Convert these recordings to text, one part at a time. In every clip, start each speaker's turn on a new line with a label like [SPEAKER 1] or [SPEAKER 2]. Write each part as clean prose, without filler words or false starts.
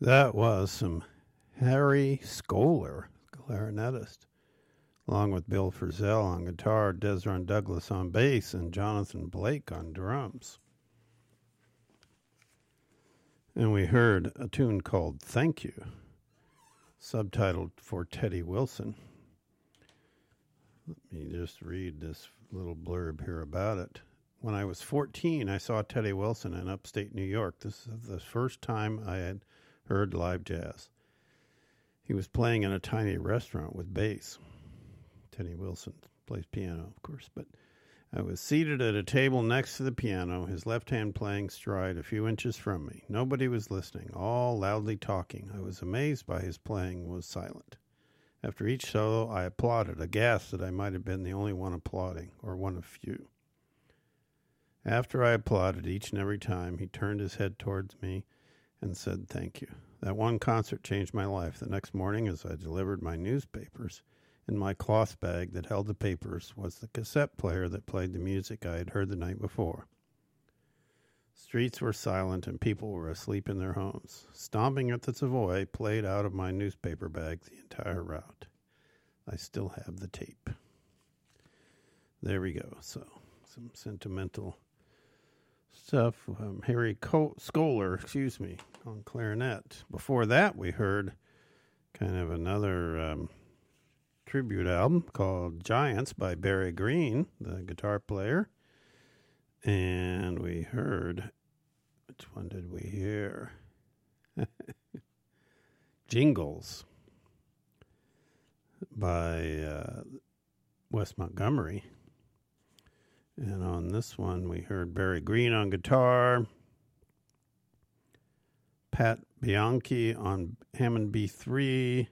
[SPEAKER 1] That was some Harry Scholar, clarinetist, along with Bill Frisell on guitar, Desron Douglas on bass, and Jonathan Blake on drums. And we heard a tune called Thank You, subtitled For Teddy Wilson. Let me just read this little blurb here about it. When I was 14, I saw Teddy Wilson in upstate New York. This is the first time I had heard live jazz. He was playing in a tiny restaurant with bass. Teddy Wilson plays piano, of course, but I was seated at a table next to the piano, his left hand playing stride a few inches from me. Nobody was listening, all loudly talking. I was amazed by his playing was silent. After each solo, I applauded, aghast that I might have been the only one applauding, or one of few. After I applauded each and every time, he turned his head towards me and said thank you. That one concert changed my life. The next morning, as I delivered my newspapers, in my cloth bag that held the papers was the cassette player that played the music I had heard the night before. Streets were silent and people were asleep in their homes. Stomping at the Savoy played out of my newspaper bag the entire route. I still have the tape. There we go. So, some sentimental stuff. Harry Scholar, on clarinet. Before that, we heard kind of another tribute album called Giants by Barry Green, the guitar player. And we heard, which one did we hear? Jingles by Wes Montgomery. And on this one, we heard Barry Green on guitar, Pat Bianchi on Hammond B3,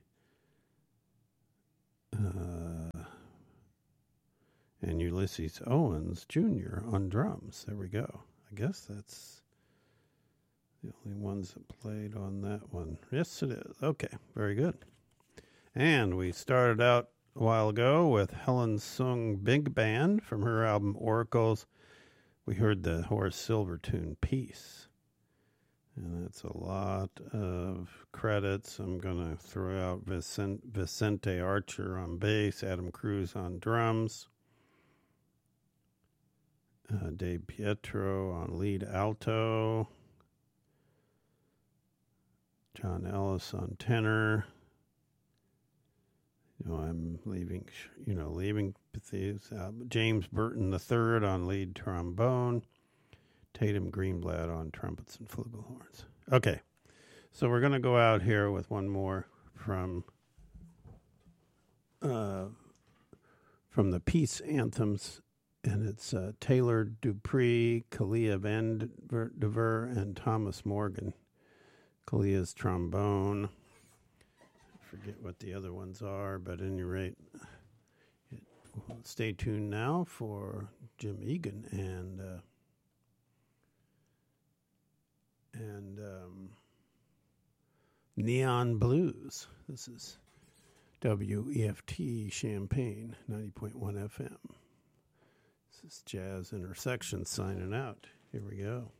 [SPEAKER 1] and Ulysses Owens Jr. on drums. There we go. I guess that's the only ones that played on that one. Yes, it is. Okay, very good. And we started out a while ago with Helen Sung Big Band from her album Oracles. We heard the Horace Silver tune Peace. And that's a lot of credits. I'm going to throw out Vicente Archer on bass, Adam Cruz on drums, Dave Pietro on lead alto, John Ellis on tenor. I'm leaving these. James Burton III on lead trombone, Tatum Greenblatt on trumpets and flugelhorns. Okay, so we're going to go out here with one more from the Peace Anthems, and it's Taylor Dupree, Kalia Van Dever, and Thomas Morgan. Kalia's trombone. I forget what the other ones are, but at any rate, stay tuned now for Jim Egan and Neon Blues. This is WEFT Champaign, 90.1 FM. This is Jazz Intersection signing out. Here we go.